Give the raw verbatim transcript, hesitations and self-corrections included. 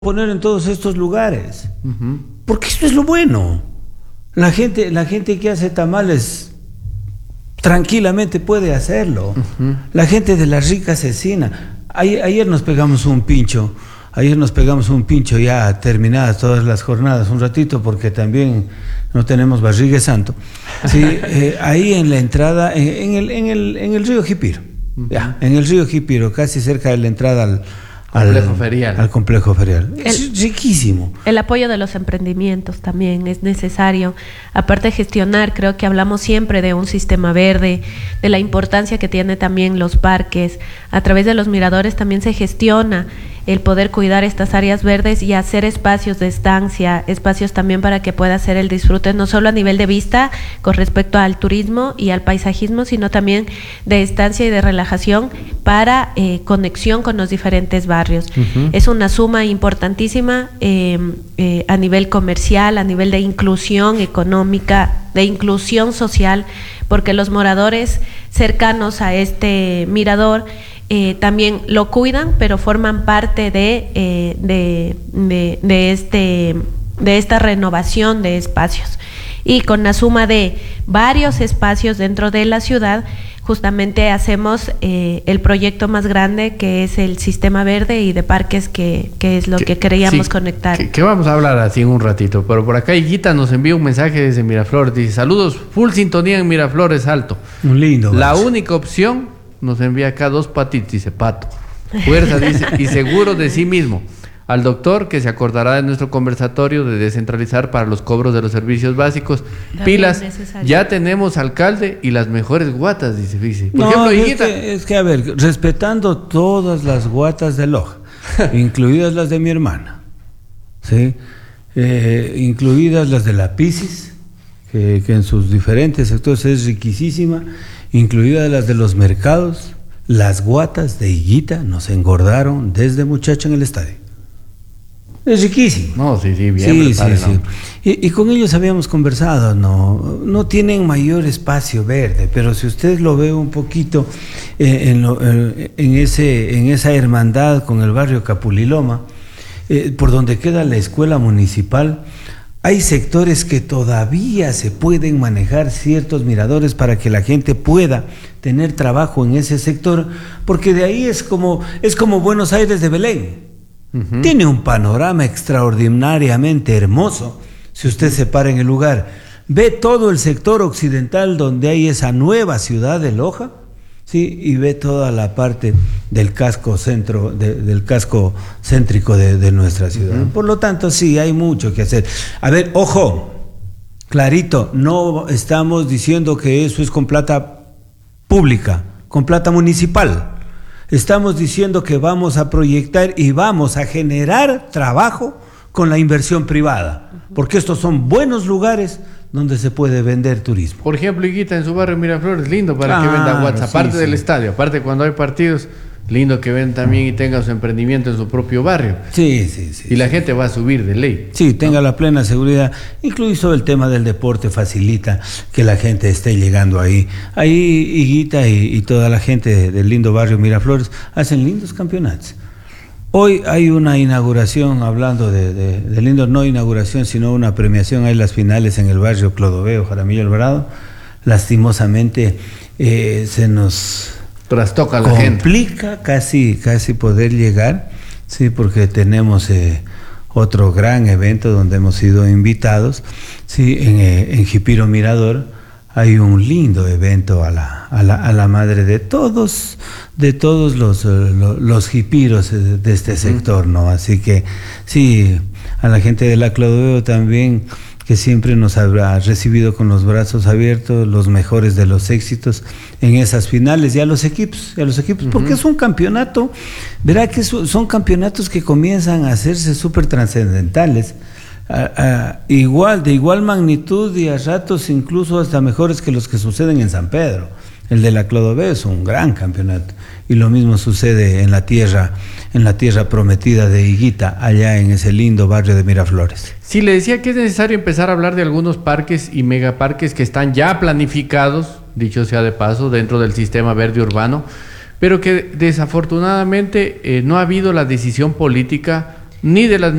poner en todos estos lugares. Uh-huh. Porque esto es lo bueno. La gente, la gente que hace tamales tranquilamente puede hacerlo. Uh-huh. La gente de la rica asesina. Ayer, ayer nos pegamos un pincho. Ayer nos pegamos un pincho ya terminadas todas las jornadas, un ratito, porque también no tenemos barrigue santo. Sí, eh, ahí en la entrada, en, en, el, en, el, en el río Jipiro. Uh-huh. Ya, en el río Jipiro, casi cerca de la entrada al complejo al, ferial. Al complejo ferial. El, es riquísimo. El apoyo de los emprendimientos también es necesario. Aparte de gestionar, creo que hablamos siempre de un sistema verde, de la importancia que tiene también los parques. A través de los miradores también se gestiona el poder cuidar estas áreas verdes y hacer espacios de estancia, espacios también para que pueda hacer el disfrute, no solo a nivel de vista con respecto al turismo y al paisajismo, sino también de estancia y de relajación para eh, conexión con los diferentes barrios. Uh-huh. Es una suma importantísima eh, eh, a nivel comercial, a nivel de inclusión económica, de inclusión social, porque los moradores cercanos a este mirador Eh, también lo cuidan, pero forman parte de, eh, de, de, de, este, de esta renovación de espacios. Y con la suma de varios espacios dentro de la ciudad, justamente hacemos eh, el proyecto más grande, que es el sistema verde y de parques, que, que es lo que, que queríamos sí, conectar. Que, que vamos a hablar así en un ratito, pero por acá Higuita nos envía un mensaje desde Miraflores, dice: saludos, full sintonía en Miraflores Alto. Un lindo. La gracias. única opción, nos envía acá dos patitos, dice Pato. Fuerza, dice, y seguro de sí mismo. Al doctor, que se acordará de nuestro conversatorio de descentralizar para los cobros de los servicios básicos. También pilas, ya tenemos alcalde y las mejores guatas, dice. dice. Por no, ejemplo, es, Higuita, que, es que, a ver, respetando todas las guatas de Loja, incluidas las de mi hermana, ¿sí? Eh, incluidas las de la Piscis, que, que en sus diferentes sectores es riquísima, incluidas las de los mercados. Las guatas de Higuita nos engordaron desde muchacho en el estadio. Es riquísimo. No, sí, sí, bien. Sí, prepare, sí, ¿no? sí. Y, y con ellos habíamos conversado, no, no tienen mayor espacio verde, pero si usted lo ve un poquito eh, en, lo, eh, en, ese, en esa hermandad con el barrio Capuliloma, eh, por donde queda la escuela municipal, hay sectores que todavía se pueden manejar ciertos miradores para que la gente pueda tener trabajo en ese sector, porque de ahí es como, es como Buenos Aires de Belén. Uh-huh. Tiene un panorama extraordinariamente hermoso. Si usted se para en el lugar, ve todo el sector occidental donde hay esa nueva ciudad de Loja, sí, y ve toda la parte del casco centro, de, del casco céntrico de, de nuestra ciudad. Uh-huh. Por lo tanto, sí, hay mucho que hacer. A ver, ojo, clarito, no estamos diciendo que eso es con plata pública, con plata municipal. Estamos diciendo que vamos a proyectar y vamos a generar trabajo con la inversión privada, porque estos son buenos lugares donde se puede vender turismo. Por ejemplo, Higuita, en su barrio Miraflores, lindo para ah, que venda WhatsApp, sí, aparte sí. del estadio, aparte cuando hay partidos, lindo que ven también y tenga su emprendimiento en su propio barrio. Sí, sí, sí. Y la sí. gente va a subir de ley. Sí, tenga ¿no? la plena seguridad. Incluso el tema del deporte facilita que la gente esté llegando ahí. Ahí Higuita y, y toda la gente del lindo barrio Miraflores hacen lindos campeonatos. Hoy hay una inauguración, hablando de, de, de lindo, no inauguración, sino una premiación, hay las finales en el barrio Clodoveo, Jaramillo Alvarado. Lastimosamente eh, se nos trastoca la complica gente. casi, casi poder llegar, sí, porque tenemos eh, otro gran evento donde hemos sido invitados, sí, en, eh, en Jipiro Mirador. Hay un lindo evento a la, a la, a la madre de todos, de todos los, los, los jipiros de este sector, ¿no? Así que sí, a la gente de la Clodoveo también, que siempre nos habrá recibido con los brazos abiertos, los mejores de los éxitos en esas finales, y a los equipos, y a los equipos, uh-huh. porque es un campeonato, verá que son campeonatos que comienzan a hacerse súper trascendentales. Uh, uh, igual, de igual magnitud y a ratos incluso hasta mejores que los que suceden en San Pedro. El de la Clodoveo es un gran campeonato, y lo mismo sucede en la tierra, en la tierra prometida de Higuita, allá en ese lindo barrio de Miraflores. Sí, le decía que es necesario empezar a hablar de algunos parques y megaparques que están ya planificados, dicho sea de paso, dentro del sistema verde urbano, pero que desafortunadamente eh, no ha habido la decisión política ni de las